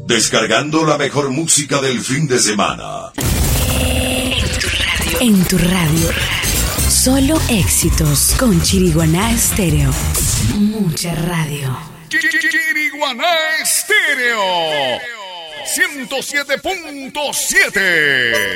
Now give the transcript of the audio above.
Descargando la mejor música del fin de semana. En tu radio. Solo éxitos con Chiriguaná Estéreo. Mucha radio. Chiriguaná Estéreo 107.7.